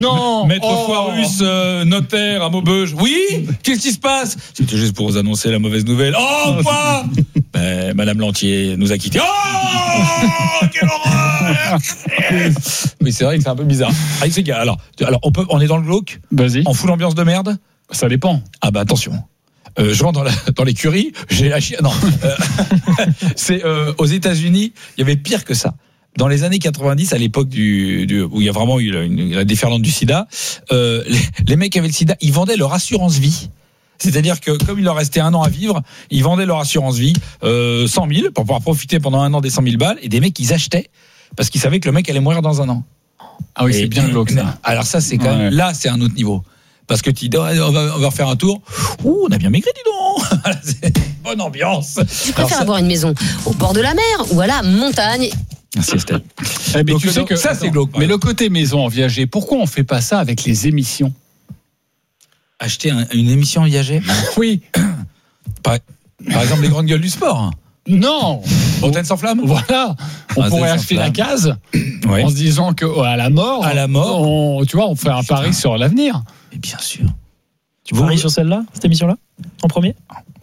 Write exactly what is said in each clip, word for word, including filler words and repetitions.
Non. Maître oh. Foirus, euh, notaire à Maubeuge. Oui. Qu'est-ce qui se passe? C'était juste pour vous annoncer la mauvaise nouvelle. Oh quoi? Ben, Madame Lantier nous a quittés. Oh quelle horreur. Oui, c'est vrai que c'est un peu bizarre. Ah, c'est gars. Alors, alors on peut, on est dans le glauque. Vas-y. On fout l'ambiance de merde. Ça dépend. Ah bah attention. Euh, je rentre dans, la, dans l'écurie, j'ai la chienne. Non, euh, c'est euh, aux États-Unis, il y avait pire que ça. Dans les années quatre-vingt-dix, à l'époque du, du où il y a vraiment eu une, la déferlante du SIDA, euh, les, les mecs qui avaient le SIDA, ils vendaient leur assurance vie. C'est-à-dire que comme il leur restait un an à vivre, ils vendaient leur assurance vie euh, cent mille pour pouvoir profiter pendant un an des cent mille balles, et des mecs ils achetaient parce qu'ils savaient que le mec allait mourir dans un an. Ah oui, et, c'est bien glauque ça. Alors ça, c'est quand ouais. même là, c'est un autre niveau. Parce que tu dis, on va, on va refaire un tour. Ouh, on a bien maigri, dis donc. C'est bonne ambiance. Tu préfères ça... avoir une maison au bord de la mer ou à la montagne? Merci Estelle. Eh mais donc, tu sais que ça, c'est glauque. Mais le côté maison en viager, pourquoi on fait pas ça avec les émissions? Acheter un, une émission en viager? Oui. Par, par exemple, les grandes gueules du sport. Non. Fontaine sans flamme. Voilà. On ah, pourrait acheter la case ouais. en se disant que à la mort, à la mort, on, tu vois, on fait un Putain. pari sur l'avenir. Et bien sûr. Tu paries sur celle-là, cette émission-là, en premier?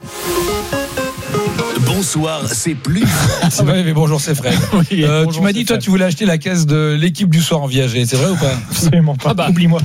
Bonsoir, c'est plus. C'est vrai, mais bonjour, c'est Fred. Oui, euh, bonjour, tu m'as dit, toi, Fred. Tu voulais acheter la caisse de l'équipe du soir en viager, c'est vrai ou pas? Absolument pas. Ah bah. Oublie-moi.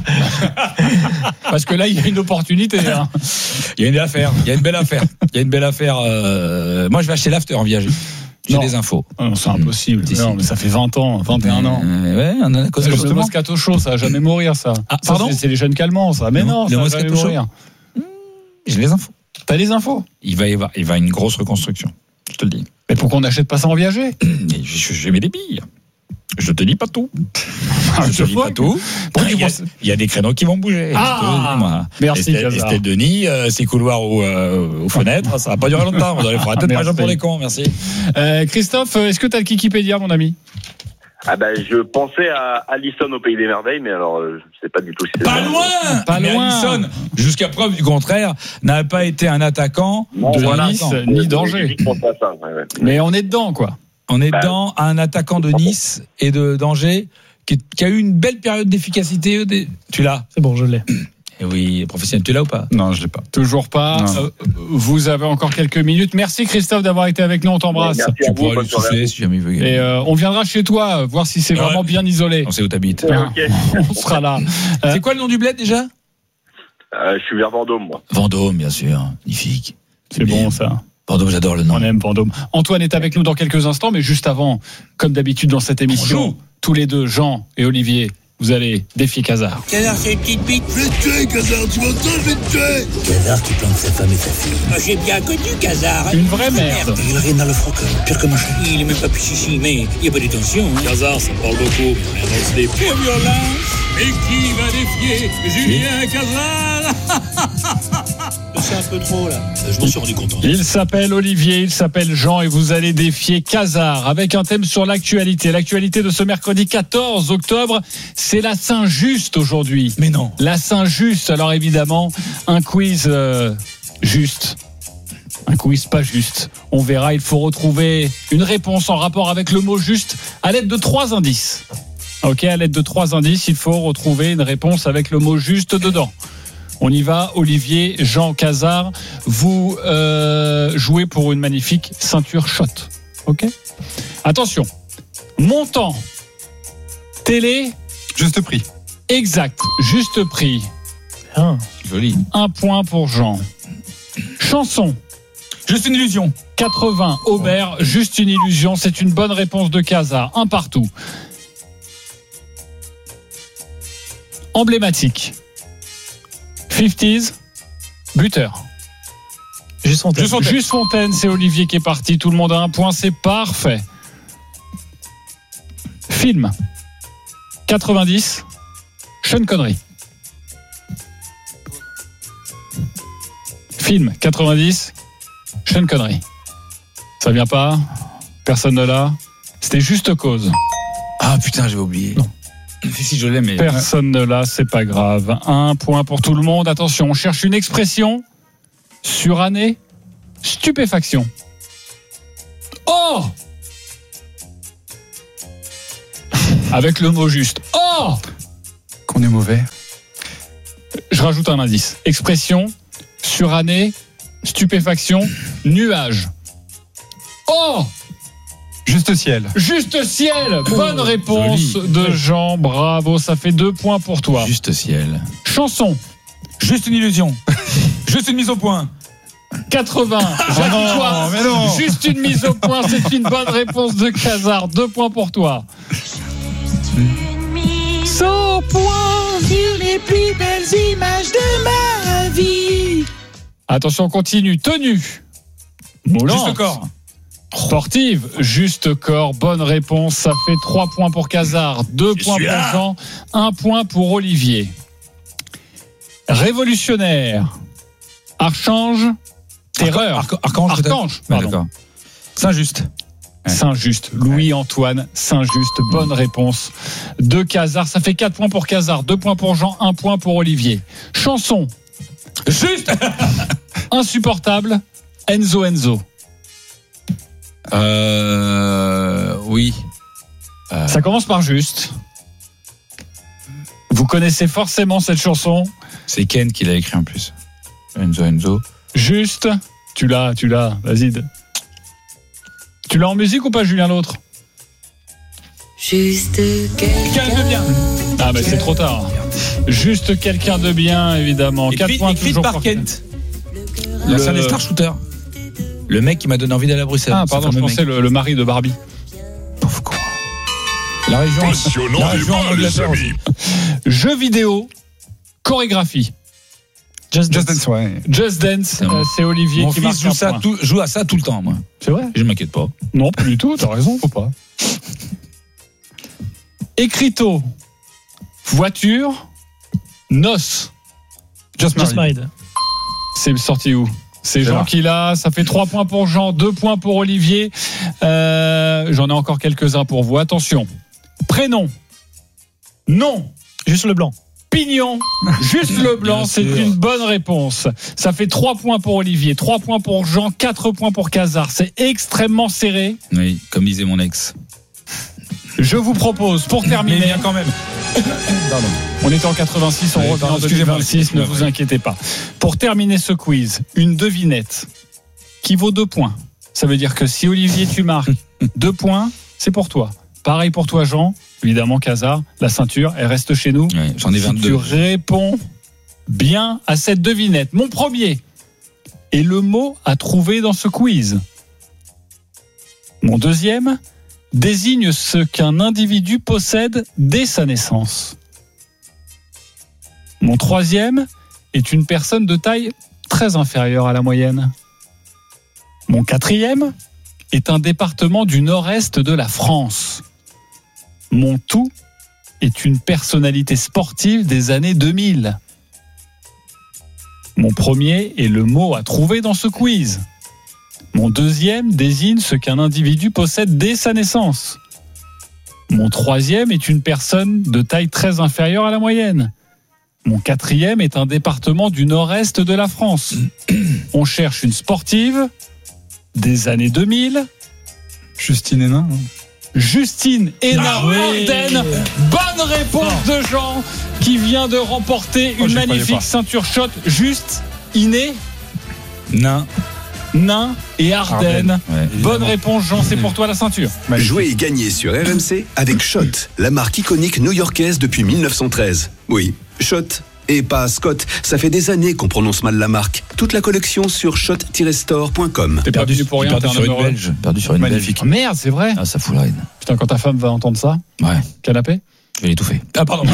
Parce que là, il y a une opportunité. Hein. Il y a une affaire. Il y a une belle affaire. Il y a une belle affaire. Euh... Moi, je vais acheter l'after en viager. J'ai non. des infos. Non, c'est impossible. Mmh. Non, mais ça fait vingt ans, vingt et un ans. Euh, ouais, on a c'est le Moscato Show, ça va jamais mourir, ça. Ah, pardon? Ça, c'est, c'est les jeunes calmants, ça. Mais non, non ça va jamais mourir. Mmh, j'ai les infos. T'as les infos? Il va y avoir, il va y avoir une grosse reconstruction. Je te le dis. Mais pourquoi on n'achète pas ça en viager? J'ai mis des billes. Je te dis pas tout. Je te dis pas tout. Il y, a, il y a des créneaux qui vont bouger. Ah, moi. Merci. Estelle, Estelle Denis, euh, ses couloirs aux, euh, aux fenêtres, ça va pas durer longtemps. Il faudra peut-être pas pour les cons. Merci. Euh, Christophe, est-ce que tu as le Kikipédia, mon ami? Ah ben, je pensais à Allison au Pays des Merveilles, mais alors je sais pas du tout si c'est pas loin. Pas mais loin. Allison, jusqu'à preuve du contraire, n'a pas été un attaquant non, de voilà, Nice non. ni d'Angers. Ça, ouais, ouais. Mais on est dedans, quoi. On est bah, dedans, un attaquant de Nice et de d'Angers qui, qui a eu une belle période d'efficacité. Tu l'as? C'est bon, je l'ai. Et oui, professionnel, tu l'as ou pas? Non, je l'ai pas. Toujours pas. Euh, vous avez encore quelques minutes. Merci Christophe d'avoir été avec nous. On t'embrasse. Merci tu vous, pourras lui souffler si jamais il veut. Et euh, on viendra chez toi voir si c'est ouais. vraiment bien isolé. On sait où t'habites. Ouais, okay. On sera là. Euh, c'est quoi le nom du bled déjà? euh, Je suis vers Vendôme, moi. Vendôme, bien sûr. Magnifique. C'est, c'est bon ça. Vendôme, j'adore le nom. On aime Vendôme. Antoine est avec nous dans quelques instants, mais juste avant, comme d'habitude dans cette émission, Bonjour. tous les deux, Jean et Olivier, vous allez défier Casar. Casar, c'est une petite bite. Je vais te tuer, Casar, tu m'entends, je vais te tuer. Casar qui plante sa femme et sa fille. Moi, j'ai bien connu Casar. Une vraie merde. Il a rien dans le froc, pire que machin. Il est même pas plus chichi, mais il n'y a pas de tension. Hein. Casar, ça parle beaucoup, mais rien dans le slip. Pour violence. Et qui va défier Julien Casar? C'est un peu trop là, je m'en suis rendu compte. Il s'appelle Olivier, il s'appelle Jean et vous allez défier Casar avec un thème sur l'actualité. L'actualité de ce mercredi quatorze octobre, c'est la Saint-Just aujourd'hui. Mais non. La Saint-Just, alors évidemment, un quiz euh, juste. Un quiz pas juste. On verra, il faut retrouver une réponse en rapport avec le mot juste à l'aide de trois indices. Ok, à l'aide de trois indices, il faut retrouver une réponse avec le mot juste dedans. On y va, Olivier, Jean, Casar. Vous euh, jouez pour une magnifique ceinture shot. Ok ? Attention. Montant. Télé. Juste prix. Exact. Juste prix. Ah, joli. Un point pour Jean. Chanson. Juste une illusion. quatre-vingts. Aubert. Juste une illusion. C'est une bonne réponse de Casar. Un partout. Emblématique. cinquantaise, buteur. Juste Fontaine. Juste Fontaine. Juste Fontaine, c'est Olivier qui est parti. Tout le monde a un point, c'est parfait. Film. quatre-vingt-dix, Sean Connery. Film. quatre-vingt-dix, Sean Connery. Ça vient pas? Personne ne l'a? C'était Juste Cause. Ah putain, j'avais oublié. Non. Si, si, je l'ai, mais... Personne ne l'a, c'est pas grave. Un point pour tout le monde. Attention, on cherche une expression. Surannée. Stupéfaction. Oh! Avec le mot juste. Oh! Qu'on est mauvais. Je rajoute un indice. Expression, surannée, stupéfaction, nuage. Oh! Juste ciel. Juste ciel. Bonne réponse joli. de Jean. Bravo, ça fait deux points pour toi. Juste ciel. Chanson. Juste une illusion. Juste une mise au point. quatre-vingts. Jacques non, Coire. mais non. Juste une mise au point. C'est une bonne réponse de Casar. Deux points pour toi. cent points sur les plus belles images de ma vie. Attention, on continue. Tenue. Moulante. Juste corps. Sportive, juste corps, bonne réponse. Ça fait trois points pour Casar, deux points pour Jean, un point pour Olivier. Révolutionnaire, archange, terreur. Arc- archange, Archange, Ouais, pardon. d'accord. Saint-Just. Saint-Just, Louis-Antoine Saint-Just, bonne réponse de Casar. Ça fait quatre points pour Casar, deux points pour Jean, un point pour Olivier. Chanson, Juste. insupportable, Enzo Enzo. Euh, oui. Euh, Ça commence par juste. Vous connaissez forcément cette chanson. c'est Ken qui l'a écrit en plus. Enzo Enzo. Juste, tu l'as, tu l'as, vas-y. Tu l'as en musique ou pas, Julien l'autre? Juste Quelqu'un de bien. Ah, mais c'est trop tard. Juste quelqu'un de bien, évidemment. quatre Écrit, points écrit toujours par pour- Kent. Le- C'est un des Star Shooter. Le mec qui m'a donné envie d'aller à Bruxelles. Ah, Ce pardon, je fameux pensais mec. le, le mari de Barbie. Pauvre con. La région, Passionnant la région débat, les Angleterre amis. aussi. Jeux vidéo, chorégraphie. Just Just Dance. Dance, ouais. Just Dance, C'est bon. euh, c'est Olivier Mon qui fils marque joue, un ça point. tout, joue à ça tout le temps, moi. C'est vrai? Je m'inquiète pas. Non, pas du tout, t'as raison, faut pas. Écriteau, voiture, noces. Just Just Married. Married. C'est sorti où? C'est Jean là. qui l'a. Ça fait trois points pour Jean, deux points pour Olivier. Euh, j'en ai encore quelques-uns pour vous. Attention. Prénom. Non. Juste le blanc. Pignon. Juste le blanc. Bien C'est sûr. une bonne réponse. Ça fait trois points pour Olivier, trois points pour Jean, quatre points pour Casar. C'est extrêmement serré. Oui, comme disait mon ex. Je vous propose, pour Mais terminer, bien quand même. Pardon. on était en quatre-vingt-six, on Ouais, revient en pardon, deux mille excusez-moi, vingt-six, ne excusez-moi, vous ouais. inquiétez pas. Pour terminer ce quiz, une devinette qui vaut deux points. Ça veut dire que si Olivier tu marques deux points, c'est pour toi. Pareil pour toi Jean, évidemment Casar, la ceinture, elle reste chez nous. Ouais, j'en ai Si vingt-deux. tu réponds bien à cette devinette. Mon premier est le mot à trouver dans ce quiz. Mon deuxième désigne ce qu'un individu possède dès sa naissance. Mon troisième est une personne de taille très inférieure à la moyenne. Mon quatrième est un département du nord-est de la France. Mon tout est une personnalité sportive des années deux mille. Mon premier est le mot à trouver dans ce quiz. Mon deuxième désigne ce qu'un individu possède dès sa naissance. Mon troisième est une personne de taille très inférieure à la moyenne. Mon quatrième est un département du nord-est de la France. On cherche une sportive des années deux mille. Justine Hénin. hein. Justine Hénin Ah oui. Ardennes. Bonne réponse de Jean qui vient de remporter Oh, une j'y croyais magnifique pas. ceinture shot. Juste, Iné, Nain. Nain et Ardennes. Ouais. Bonne réponse Jean, c'est pour toi la ceinture. Jouez et gagnez sur R M C avec Schott, la marque iconique new-yorkaise depuis mille neuf cent treize. Oui, Schott. Et pas Scott, ça fait des années qu'on prononce mal la marque. Toute la collection sur shot tiret store point com. T'es perdu pour rien, perdu t'es un sur homme une heureux. belge. Perdu sur une Magnifique. Ah, merde, c'est vrai. belge. Ah, ça fout la haine. Putain, quand ta femme va entendre ça, Ouais. canapé. Je vais l'étouffer. Ah, pardon.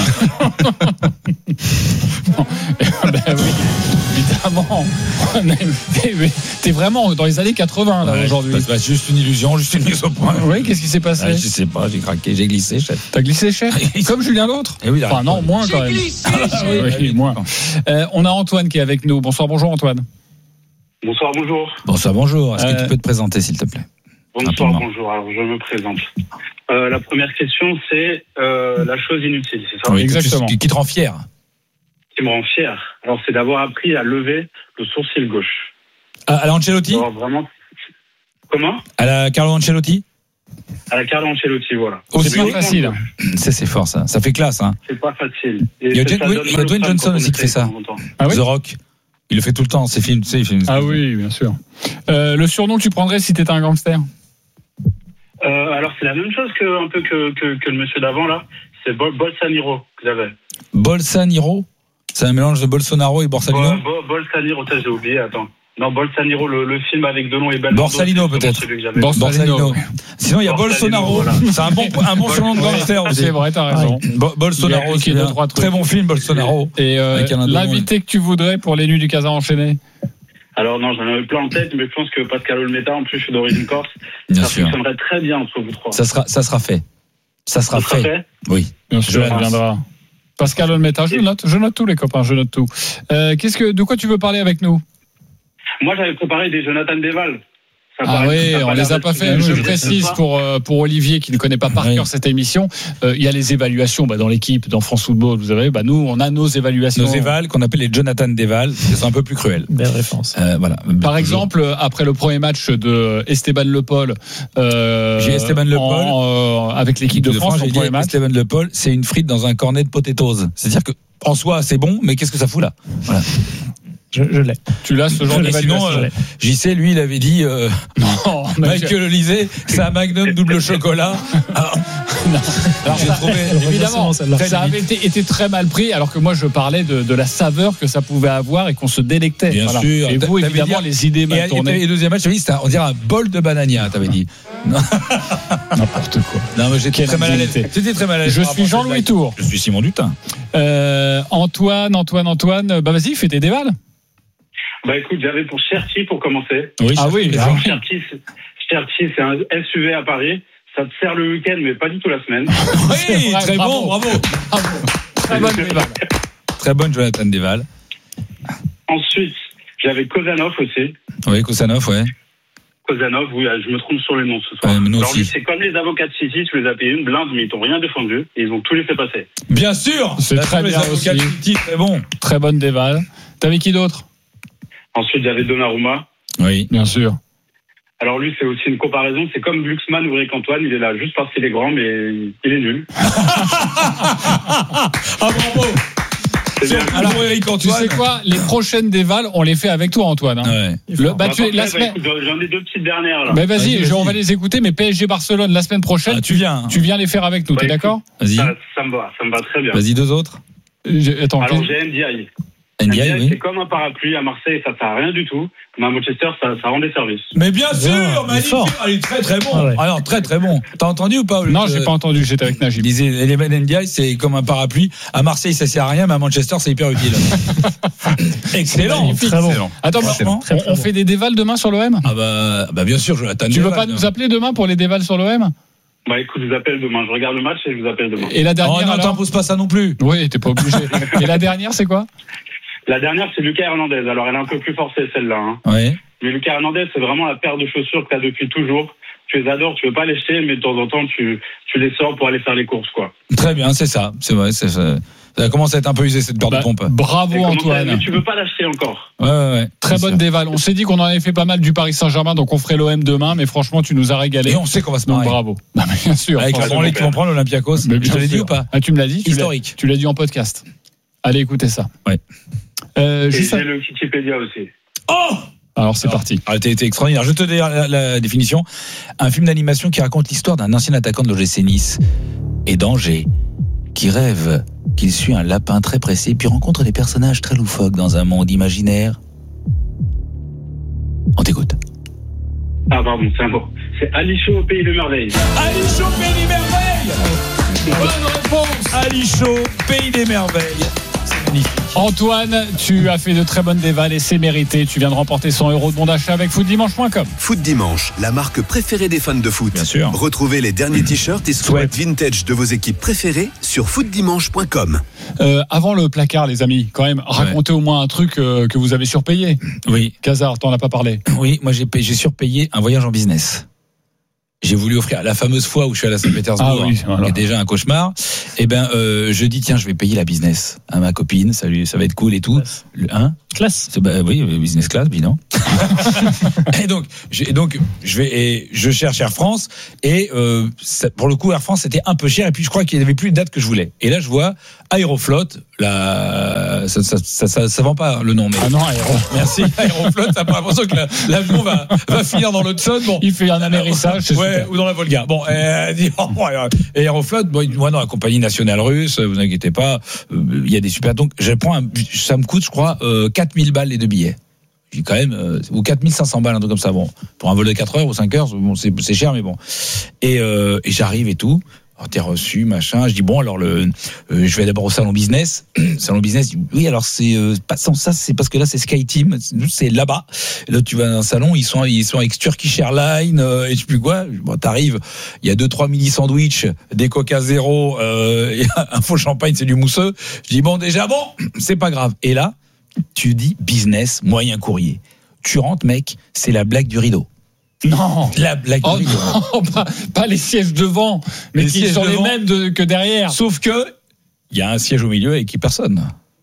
Ben oui, évidemment. T'es- T'es vraiment dans les années quatre-vingts là Ouais, aujourd'hui. bah, c'est juste une illusion, juste une mise au point. Oui, qu'est-ce qui s'est passé? Ah, je sais pas, j'ai craqué, j'ai glissé, chef. T'as glissé cher comme Julien l'autre. Eh oui, il Enfin arrête non, pas. moins quand même. oui, Oui, moins. Euh, on a Antoine qui est avec nous. Bonsoir, bonjour Antoine. Bonsoir, bonjour. Bonsoir, bonjour. Est-ce que Euh, tu peux te présenter, s'il te plaît? Bonsoir, Rapidement. bonjour. Alors, je me présente. Euh, la première question, c'est euh, la chose inutile, c'est ça Oui, que tu- exactement. Qui te rend fier. qui me rend fier. Alors, c'est d'avoir appris à lever le sourcil gauche. À, à la Ancelotti? Alors, vraiment. Comment À la Carlo Ancelotti? À la Carlo Ancelotti, voilà. Aussi C'est facile. Ça, c'est fort, ça. Ça fait classe, hein. C'est pas facile. Et Il y a, ça Dwayne- donne il y a mal au Dwayne crâne Johnson quand on aussi qui fait essaye ça. de temps en temps. Ah oui. The Rock. Il le fait tout le temps, ses films, tu sais, il fait une- Ah oui, bien sûr. Euh, le surnom que tu prendrais si t'étais un gangster? Euh, alors, c'est la même chose que, un peu que, que, que le monsieur d'avant, là. C'est Bol- Bolsaniro que j'avais. Bolsaniro. C'est un mélange de Bolsonaro et Borsalino. Bo- Bo- Bolsaniro, ça, j'ai oublié, attends. Non, Bolsaniro, le, le film avec Delon et Belmondo. Borsalino, c'est peut-être. celui que j'avais. Borsalino. Borsalino. Sinon, il y a Borsalino, Bolsonaro. voilà. C'est un bon, un bon surnom de gangster aussi. C'est vrai, t'as raison. Bo- Bolsonaro, Il y a c'est deux, bien. trois trucs. Très bon film, Bolsonaro. Et euh, Avec Alain Delon. l'invité que tu voudrais pour les nuits du Casa enchaîné? Alors, non, j'en avais plein en tête, mais je pense que Pascal Olmeta, en plus, je suis d'origine corse. Bien ça sûr. fonctionnerait très bien entre vous trois. Ça sera, ça sera fait. Ça sera Ça sera fait. fait Oui. Bien sûr, Je il pense. viendra. Pascal Olmeta, je note, je note tout les copains, je note tout. Euh, qu'est-ce que, de quoi tu veux parler avec nous? Moi, j'avais préparé des Jonathan Deval. Ça Ah paraît- oui, ça on paraît les a un pas peu fait. plus Je de- précise pas. pour euh, pour Olivier qui ne connaît pas par Oui. cœur cette émission. Euh, Il y a les évaluations bah, dans l'équipe, dans France Football. Vous savez, bah nous, on a nos évaluations. Nos évals, qu'on appelle les Jonathan Deval, qui sont un peu plus cruels. Belle référence. Euh, voilà. Par exemple, après le premier match de Esteban Le Paul, euh, J'ai Esteban Le Paul. en, euh, avec l'équipe de, France, j'ai au dit premier match. Esteban Le Paul, c'est une frite dans un cornet de potatoes. C'est-à-dire que en soi, c'est bon, mais qu'est-ce que ça fout là? Voilà. Je, je l'ai. Tu l'as ce genre Je l'ai. d'évaluation. Sinon, euh, J C, lui, il avait dit euh, Non, Michael Olysée, c'est un Magnum double chocolat. Alors, alors j'ai trouvé évidemment, celle-là. ça avait été, été très mal pris, alors que moi je parlais de, de la saveur que ça pouvait avoir et qu'on se délectait. Bien Voilà. sûr. Et vous, T'avais évidemment, dit- les idées Et, mal et, tournées. et deuxième match, t'avais dit, c'était, on dirait un bol de banania, t'avais dit. N'importe quoi. Non, mais j'étais Quelle très mal à l'aise. indignité. J'étais très mal à l'aise. Je par suis rapport à Jean-Louis cette Tour. blague. Je suis Simon Dutin. Euh, Antoine, Antoine, Antoine, bah vas-y, fais tes dévals. Bah écoute, j'avais pour Cherty pour commencer. Oui, Ah oui, Alors, ah. Cherty, c'est- Cherty, c'est un S U V à Paris. Ça te sert le week-end, mais pas du tout la semaine. Oui, vrai, très bravo. bon, bravo. Bravo. Très bonne déval. Très bonne Jonathan Deval. Ensuite, j'avais Kozanov aussi. Oui, Kosanov, ouais. Kozanov, oui, je me trompe sur les noms ce soir. Ouais, mais nous Alors lui, aussi. c'est comme les avocats de City, tu les as payés une blinde, mais ils t'ont rien défendu. Et ils ont tout laissé passer. Bien sûr. C'est La- très les bien avocats aussi. de City, très bon. Très bonne déval. T'avais qui d'autre? Ensuite, j'avais Donnarumma. Oui. Bien sûr. Alors lui, c'est aussi une comparaison. C'est comme Glucksmann ou Eric Antoine. Il est là juste parce qu'il est grand, mais il est nul. Ah, bravo. C'est bien. Alors, Eric Tu Antoine. sais quoi? Les prochaines dévals, on les fait avec toi, Antoine. hein. Ouais. Le, bah, Bah, tu, parfait, la bah, semaine. écoute, j'en ai deux petites dernières là. Bah, vas-y, Vas-y, je- on vas-y. va les écouter, mais P S G Barcelone la semaine prochaine. Ah, tu viens. Tu viens les faire avec nous, Bah, t'es écoute. d'accord? Vas-y. Ça, ça me va, ça me va très bien. Vas-y, deux autres. Je- Attends, Alors qu'est- j'ai N D I. N D I, N D I, oui. c'est comme un parapluie. À Marseille, ça sert à rien du tout. Mais à Manchester, ça, ça rend des services. Mais bien sûr, Bien, il est magnifique. fort. Ah, il est très très bon. Ah ouais. Ah non, très très bon. T'as entendu ou pas? non, le- j'ai pas entendu, j'étais avec Il Najib. disait, les N D I, c'est comme un parapluie. À Marseille, ça sert à rien, mais à Manchester, c'est hyper utile. Excellent. magnifique. Très bon. Excellent. Attends, bah, Excellent. on, on fait des dévals demain sur l'O M? Ah bah, bah bien sûr, je l'attends. Tu veux pas nous appeler demain pour les dévals sur l'O M? Bah écoute, je vous appelle demain. Je regarde le match et je vous appelle demain. Et la Oh dernière non, alors t'imposes pas ça non plus. Oui, t'es pas obligé. Et la dernière, c'est quoi? La dernière, c'est Lucas Hernandez. Alors elle est un peu plus forcée celle-là. Hein. Ouais. Mais Lucas Hernandez, c'est vraiment la paire de chaussures que tu as depuis toujours. Tu les adores, tu veux pas les jeter, mais de temps en temps, tu, tu les sors pour aller faire les courses, quoi. Très bien, c'est ça. C'est vrai. C'est ça. Ça commence à être un peu usé cette paire Bah, de pompes. bravo Et comment ça, Antoine. mais tu veux pas l'acheter encore. Ouais, ouais, ouais. Très Bien bonne sûr. déval. On s'est dit qu'on en avait fait pas mal du Paris Saint-Germain, donc on ferait l'O M demain, mais franchement, tu nous as régalé. Et on sait qu'on va se Donc marrer. bravo. Non, mais bien sûr. Avec la forcément. branlée qu'ils vont prendre l'Olympiakos. Mais Je bien te l'ai dit sûr. ou pas? Ah, tu me l'as dit tu l'as- Historique. Tu l'as dit en podcast. Allez écouter ça. Ouais. Euh, Et juste j'ai le Wikipédia aussi. Oh! Alors c'est Alors, parti. Ah, t'es, t'es extraordinaire. Je te dis la, la définition. Un film d'animation qui raconte l'histoire d'un ancien attaquant de l'O G C Nice et d'Angers qui rêve qu'il suit un lapin très pressé puis rencontre des personnages très loufoques dans un monde imaginaire. On t'écoute. Ah pardon, c'est un mot. C'est Ali Chaud au Pays de Merveilles. Ali Chaud, Pays des Merveilles. Bonne réponse. Ali Chaud, Pays des Merveilles. C'est magnifique. Antoine, tu as fait de très bonnes dévals et c'est mérité. Tu viens de remporter cent euros de bon d'achat avec foot dimanche point com. Foot Dimanche, la marque préférée des fans de foot. Bien sûr. Retrouvez les derniers t-shirts et sweats vintage de vos équipes préférées sur foot dimanche point com. Euh, avant le placard, les amis, quand même, racontez au moins un truc euh, que vous avez surpayé. Oui, Casar, t'en as pas parlé. oui. Moi, j'ai, payé- j'ai surpayé un voyage en business. j'ai voulu offrir la fameuse fois où je suis allé à Saint-Pétersbourg, Ah oui, voilà. qui est déjà un cauchemar. Et ben, euh, je dis tiens, je vais payer la business à ma copine, ça lui, ça va être cool et tout. Le, hein Classe. C'est, bah, oui, business class, bien non. Et donc, j'ai, donc, je vais, et je cherche Air France et euh, ça, pour le coup, Air France c'était un peu cher et puis je crois qu'il n'y avait plus de date que je voulais. Et là, je vois Aeroflot, la, ça, ça, ça, ça, ça vend pas le nom, mais Ah non, Aéro. merci Aeroflot, ça a l'impression que la, l'avion va, va finir dans l'Hudson. Bon, Il fait un amérissage, c'est ouais, super. ou dans la Volga. Bon, euh, dit, oh, ouais, et Aeroflot, bon, moi non, la compagnie nationale russe, vous inquiétez pas, il euh, y a des super. Donc, je prends, un, ça me coûte, je crois, euh, quatre mille balles les deux billets. J'ai quand même, euh, ou quatre mille cinq cents balles, un truc comme ça. Bon, pour un vol de quatre heures ou cinq heures, bon, c'est, c'est cher, mais bon. Et, euh, et j'arrive et tout. Alors, t'es reçu, machin. Je dis bon, alors le, euh, je vais d'abord au salon business. Salon business. Oui, alors c'est euh, pas sans ça, c'est parce que là c'est SkyTeam, c'est là-bas. Et là tu vas dans un salon, ils sont ils sont avec Turkish Airlines euh, et je sais plus quoi. Bon, t'arrives, il y a deux trois mini sandwichs, des Coca zéro, euh, et un faux champagne, c'est du mousseux. Je dis bon, déjà bon, c'est pas grave. Et là, tu dis business, moyen courrier. Tu rentres, mec, c'est la blague du rideau. Non. La blague Oh du rideau. non, pas, pas les sièges devant, mais Les qui sièges sont devant. les mêmes de, que derrière. Sauf que il y a un siège au milieu et qui personne.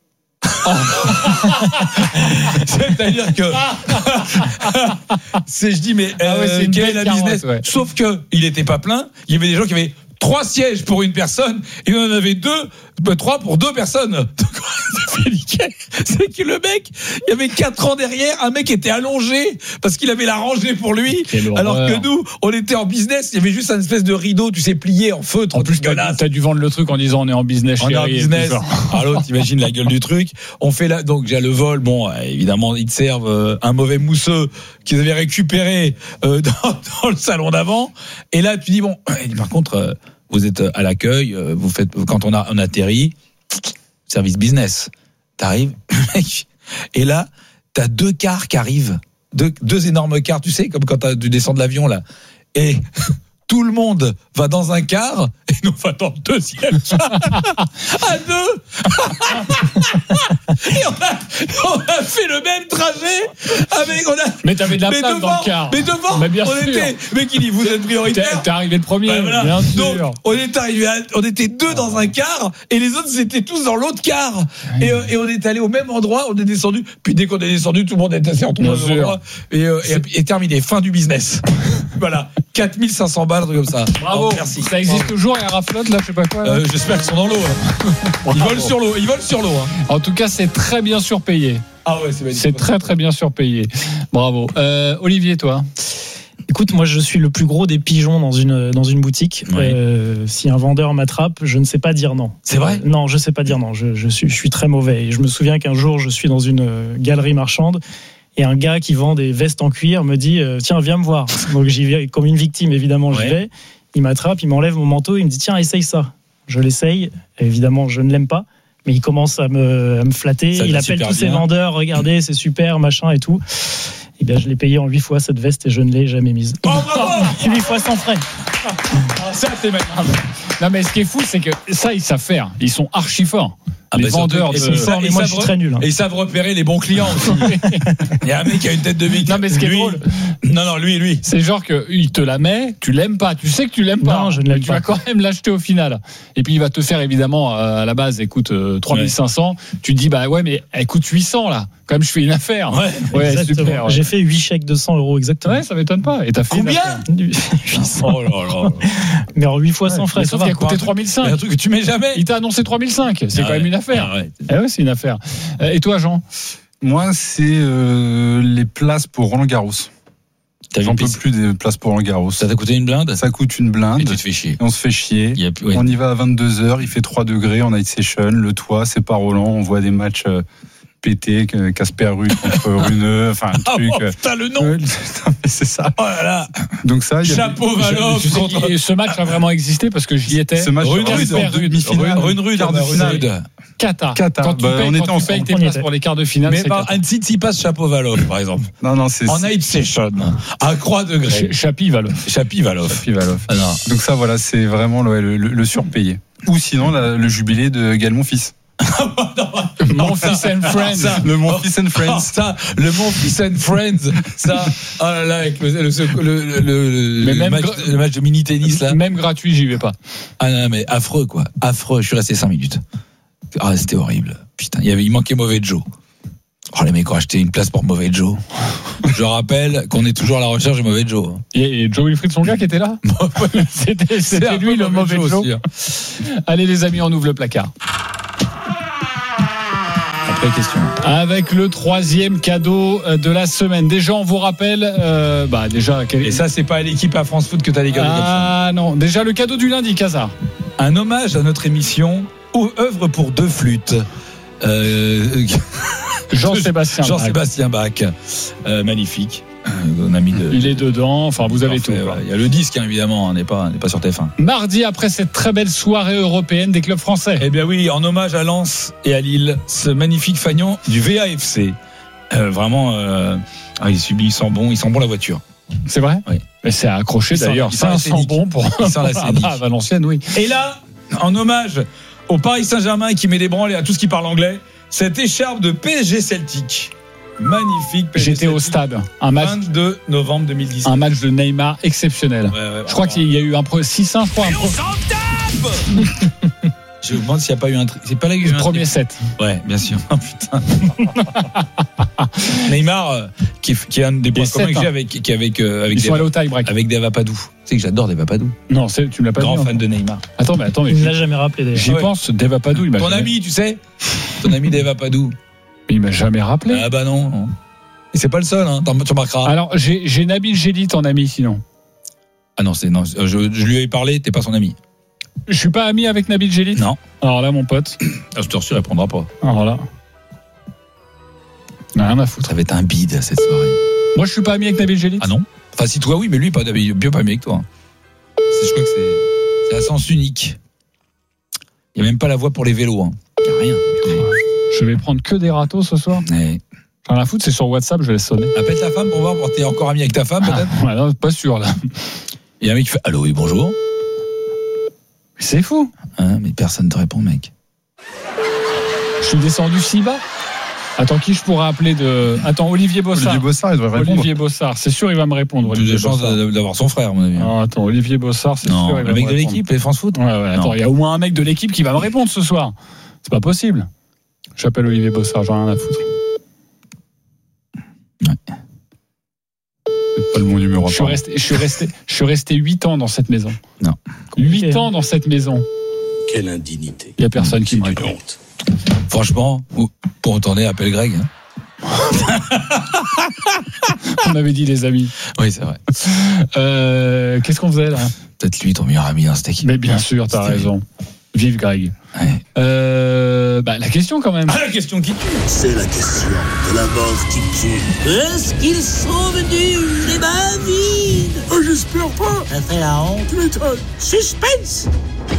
C'est-à-dire que c'est, je dis mais euh, Ah ouais, c'est une quelle est belle la carotte, business ouais. Sauf que il était pas plein. Il y avait des gens qui avaient trois sièges pour une personne et on en avait deux, trois pour deux personnes. Donc, on s'est fait niquer. C'est que le mec, il y avait quatre ans derrière, un mec était allongé parce qu'il avait la rangée pour lui. Quelle Alors horreur. que nous, on était en business, il y avait juste un espèce de rideau, tu sais, plié en feutre. En plus, t'as, dégueulasse. t'as dû vendre le truc en disant on est en business, On est en chérie, et business. tout ça. Alors l'autre, t'imagines la gueule du truc. On fait là, donc j'ai le vol. Bon, euh, évidemment, ils te servent euh, un mauvais mousseux qu'ils avaient récupéré euh, dans, dans le salon d'avant. Et là, tu dis bon, et par contre, euh, vous êtes à l'accueil, euh, vous faites quand on a on atterrit, service business. T'arrives, mec, et là, t'as deux cars qui arrivent, deux, deux énormes cars, tu sais, comme quand t'as, tu descends de l'avion là, et tout le monde va dans un car et nous on va dans le deuxième car à deux. Et on a, on a fait le même trajet avec on a. Mais t'avais de la mais place devant, dans le car. Mais devant, Mais bien on sûr. était. Mais qui dit vous êtes T'es, prioritaire. t'es arrivé le premier, Ouais, voilà. bien Donc, sûr. on est arrivé, à- on était deux dans un car et les autres étaient tous dans l'autre car. Et, euh, et on est allé au même endroit, on est descendu. Puis dès qu'on est descendu, tout le monde est assis en Bien trois sûr. endroits et, euh, et, et terminé. Fin du business. Voilà, quatre mille cinq cents balles, un truc comme ça. Bravo. Oh, merci. Ça existe toujours, Aeroflot, là, je sais pas quoi. là. Euh, j'espère qu'ils sont dans l'eau. Hein. Ils volent sur l'eau. Ils volent sur l'eau. Hein. En tout cas, c'est très bien surpayé. Ah ouais, c'est magnifique. C'est très très bien surpayé. Bravo. Euh, Olivier, toi. Écoute, moi je suis le plus gros des pigeons dans une, dans une boutique. Ouais. Euh, si un vendeur m'attrape, je ne sais pas dire non. C'est vrai ? Euh, Non, je ne sais pas dire non. Je, je, suis, je suis très mauvais. Et je me souviens qu'un jour, je suis dans une euh, galerie marchande et un gars qui vend des vestes en cuir me dit euh, tiens, viens me voir. Donc j'y vais comme une victime, évidemment, j'y Ouais. vais. Il m'attrape, il m'enlève mon manteau, il me dit tiens, essaye ça. Je l'essaye. Évidemment, je ne l'aime pas. Mais il commence à me, à me flatter. Ça Il va appelle super tous ses bien. vendeurs. Regardez, c'est super, machin et tout. Et bien, je l'ai payé en huit fois cette veste et je ne l'ai jamais mise. Oh, bravo ! huit fois sans frais. Ça, c'est magnifique. Non, mais ce qui est fou, c'est que ça, ils savent faire. Ils sont archi forts. Ah les bah, surtout- vendeurs et de. ils savent- Mais ils moi, savent je suis très nul. hein. Et ils savent repérer les bons clients aussi. Il y a un mec qui a une tête de victime. Non, mais ce qui est Lui- drôle, Non, non, lui, lui. c'est genre qu'il te la met, tu l'aimes pas, tu sais que tu l'aimes pas. Non, je ne mais l'aime tu pas. vas quand même l'acheter au final. Et puis il va te faire évidemment euh, à la base, écoute, euh, trois mille cinq cents. Tu te dis, bah ouais, mais elle coûte huit cents là. Quand même, je fais une affaire. Ouais. Ouais, Exactement. super. Ouais. J'ai fait huit chèques de cent euros exactement. Ouais, ça m'étonne pas. Et t'as fait une Combien affaire. huit cents. Oh là là. Mais en huit fois sans Mais frais, ça sauf va. qu'il a coûté Un trois mille Il y a un cinq. truc que tu mets jamais. Il t'a annoncé trois mille cinq. C'est Ah quand ouais. même une affaire. Ah ouais. Eh ouais, c'est une affaire. Euh, Et toi, Jean? Moi, c'est euh, les places pour Roland Garros. T'as vu J'en une peux piste plus des places pour Roland Garros. Ça t'a coûté une blinde Ça coûte une Et blinde. tu te fais chier. Et on se fait chier. Il y a plus- ouais. On y va à vingt-deux heures, il fait trois degrés en night session, le toit, c'est pas Roland, on voit des matchs euh, pétés, que- Casper Ruud contre Runeux, enfin un Ah truc. bon, euh, putain, le nom. euh, c'est ça. Oh là là. Donc ça, il y a Chapeau Valov Tu sais, contre. et ce match a vraiment existé parce que j'y étais. ce match Rune en Rude, demi-finale, Rune quart de finale. Rude. Qatar. Qatar. Quand tu Bah, payes, on quand était tu ensemble. payes tes On y places était. pour les quarts de finale, Mais c'est par Qatar. un Titi passe Chapeau Valov, par exemple. Non, non, c'est En night session. À croix degré. Ch- Chapi va le. Chapi Valov. Pivalov. Ah non. Donc ça, voilà, c'est vraiment le, le, le surpayé. Ou sinon, la- le jubilé de Gaël Monfils. Memphis and Friends. Ça, Le Memphis and Friends. oh, ça, le Memphis and Friends. Ça, oh là là, avec le, le, le, le, Mais le même match, gra- le match de mini-tennis, là. Même gratuit, j'y vais pas. Ah non, mais affreux, quoi. Affreux. Je suis resté cinq minutes. Ah, c'était horrible. Putain, il y avait, il manquait Mauvais Joe. Oh, les mecs ont acheté une place pour Mauvais Joe. Je rappelle qu'on est toujours à la recherche de Mauvais Joe. Et, et Joe Wilfried, son gars qui était là. C'était, C'est c'était un lui peu le mauvais Joe. aussi, hein. Allez les amis, on ouvre le placard. Après, question. Avec le troisième cadeau de la semaine. Déjà, on vous rappelle, euh, bah déjà. Quel... Et ça, c'est pas à l'équipe à France Foot que t'as les cadeaux comme ça. Ah non, déjà le cadeau du lundi, Casa. Un hommage à notre émission ou œuvre pour deux flûtes. Euh, Jean-Sébastien. Bach. Jean-Sébastien Bach. Euh, magnifique. On a mis de, Il est dedans. Enfin, vous avez parfait, tout. ouais. Il y a le disque, hein, évidemment. On n'est pas, on n'est pas sur T F un. Mardi, après cette très belle soirée européenne des clubs français. Eh bien oui, en hommage à Lens et à Lille, ce magnifique fanion du V A F C. Euh, vraiment, euh, ah, il subit, il sent bon, il sent bon la voiture. C'est vrai. Oui. Mais c'est accroché Il sent- d'ailleurs. il C'est sent un la sang scénique. bon pour. Il sent la Ah scénique. bah, à Valenciennes, oui. Et là, en hommage au Paris Saint-Germain qui met des branles et à tout ce qui parle anglais, cette écharpe de P S G Celtic. Magnifique. P S G J'étais au Celtic. stade. Un match, vingt-deux novembre deux mille dix-sept. un match de Neymar exceptionnel. Ouais, ouais, Je crois qu'il y a eu un pro six un, je crois. Un pro- Je me demande s'il n'y a pas eu un truc. C'est pas là qu'il y a eu un premier truc. set. Ouais, bien sûr. Oh, putain. Neymar, euh, qui, est, qui est un des points Et communs sept, que j'ai hein. avec, qui est avec, euh, avec, Ils sont allés Deva, au tie break. avec Deva Padou. Tu sais que j'adore Deva Padou. Non, c'est, tu me l'as pas Grand dit. fan hein. de Neymar. Attends, mais attends, mais Il ne j'y, l'a jamais rappelé d'ailleurs. j'y Ouais. pense. Deva Padou, il m'a Ton jamais, ami, tu sais Ton ami Deva Padou. il m'a jamais rappelé. Ah bah non. non. Et c'est pas le seul, hein. T'en- tu remarqueras. Alors, j'ai, j'ai Nabil Gélit en ami, sinon. Ah non, c'est non. Je, je lui ai parlé, t'es pas son ami. Je suis pas ami avec Nabil Gélit. Non. Alors là, mon pote. Ah, je te reçu, il répondra pas. Alors là. On a rien à foutre. Ça va être un bide cette soirée. Moi, je suis pas ami avec Nabil Gélit. Ah non. Enfin, si toi, oui, mais lui, pas bien pas ami avec toi. C'est, je crois que c'est, c'est à sens unique. Il n'y a même pas la voie pour les vélos. Hein. Il n'y a rien. Je vais prendre que des râteaux ce soir. Ouais. J'ai rien à foutre, c'est sur WhatsApp, je vais sonner. Appelle ta femme pour voir, pour t'es encore ami avec ta femme, peut-être. Ah, ouais, non, pas sûr là. Il y a un mec qui fait allô, oui, bonjour. Mais c'est fou. Hein, mais personne te répond, mec. Je suis descendu si bas. Attends, qui je pourrais appeler de. Attends, Olivier Bossard. Olivier Bossard, il devrait répondre. Olivier Bossard, c'est sûr, il va me répondre. Plus Olivier de chances Bossard. d'avoir son frère, à mon avis. Non, attends, Olivier Bossard, c'est Non, sûr. il va le mec me de répondre. l'équipe, les France Foot. Ouais, ouais, attends, Non. il y a au moins un mec de l'équipe qui va me répondre ce soir. C'est pas possible. J'appelle Olivier Bossard, j'en ai rien à foutre. C'est pas le bon numéro. Je suis resté, je suis resté, je suis resté huit ans dans cette maison. Non. huit ans dans cette maison. Quelle indignité. Il y a personne qui me C'est une répond. honte. Franchement, ou- pour entendre, appelle Greg. Hein. On avait dit les amis. Oui, c'est vrai. Euh, qu'est-ce qu'on faisait là? Peut-être lui, ton meilleur ami dans cette équipe. Mais bien sûr, t'as C'était- raison. Vive Greg. Ouais. Euh, bah, la question quand même. Ah, la question qui tue. C'est la question de la mort qui tue. Est-ce qu'ils sont venus les mains vides? Oh, j'espère pas. Ça fait la honte. Tu m'étonnes. Suspense.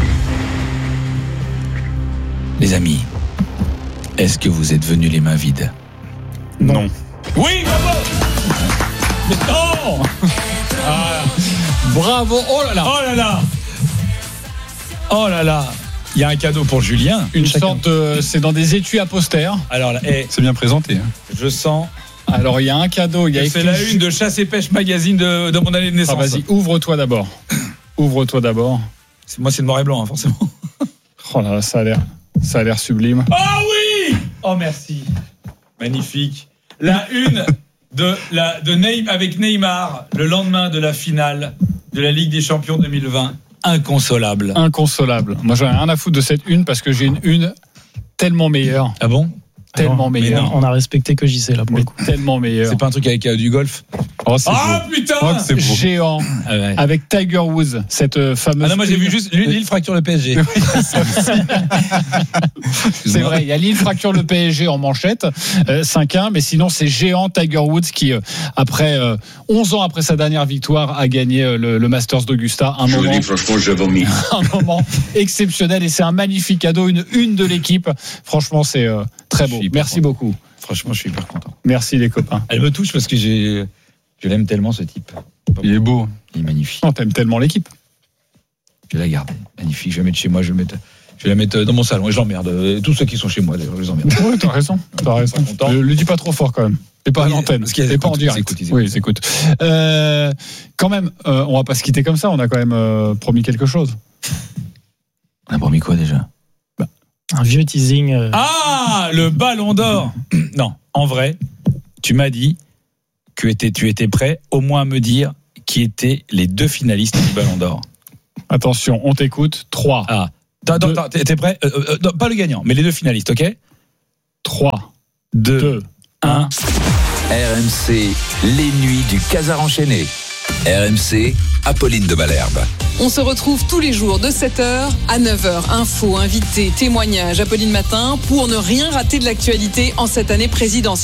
Les amis, est-ce que vous êtes venus les mains vides? Non. Oui, bravo. Mais non. Ah, bravo. Oh là là. Oh là là. Oh là là. Il y a un cadeau pour Julien. Une sorte de, c'est dans des étuis à poster. Alors là, eh, C'est bien présenté. hein. je sens Alors il y a un cadeau. Il y a que c'est écrit- la une de Chasse et Pêche Magazine de, de mon année de Ah, naissance. vas-y, ouvre-toi d'abord. Ouvre-toi d'abord. C'est- Moi, c'est le noir et blanc, hein, forcément. Oh là là, ça a l'air, ça a l'air sublime. Ah oui. Oh merci. Magnifique. La une de la de Neymar avec Neymar le lendemain de la finale de la Ligue des Champions deux mille vingt. Inconsolable. Inconsolable. Moi, j'en ai rien à foutre de cette une parce que j'ai une une tellement meilleure, Ah bon? tellement mais meilleure, non. On a respecté que J C là pour mais le coup. tellement meilleure. C'est pas un truc avec euh, du golf? Oh, c'est Ah beau. putain. Oh, que c'est beau. Géant Ah ouais. avec Tiger Woods, cette euh, fameuse. Ah non, moi j'ai vu juste Lille fracture le P S G. C'est vrai, il y a Lille fracture le P S G en manchette, euh, cinq un, mais sinon c'est géant Tiger Woods qui, euh, après euh, onze ans après sa dernière victoire, a gagné euh, le, le Masters d'Augusta. Un Je vous moment, dis franchement, je vomis. un moment exceptionnel et c'est un magnifique cadeau, une une de l'équipe. Franchement, c'est euh, très Je beau. suis hyper Merci content. beaucoup. Franchement, je suis hyper content. Merci les copains. Elle me touche parce que j'ai je l'aime tellement ce type. Il est beau. Il est magnifique. On t'aime tellement l'équipe. Je vais la garder. Magnifique. Je vais la mettre chez moi. Je vais le mettre. Je vais la mettre dans mon salon et je l'emmerde. Tous ceux qui sont chez moi, d'ailleurs, je les emmerde. Oui, t'as raison. T'as raison. Le, le dis pas trop fort quand même. C'est pas à l'antenne. C'est pas en direct. Écoute, oui, ils écoutent. Euh, quand même, euh, on va pas se quitter comme ça. On a quand même euh, promis quelque chose. On a promis quoi déjà? Bah, un vieux teasing. Euh... Ah, le Ballon d'Or. Non, en vrai, tu m'as dit que étais, tu étais prêt au moins à me dire qui étaient les deux finalistes du Ballon d'Or. Attention, on t'écoute. trois. Ah, attends, attends, t'es prêt euh, euh, non, pas le gagnant, mais les deux finalistes, ok? trois, deux, deux, un. R M C, les nuits du Casar enchaîné. R M C, Apolline de Malherbe. On se retrouve tous les jours de sept heures à neuf heures. Infos, invités, témoignages, Apolline Matin, pour ne rien rater de l'actualité en cette année présidentielle.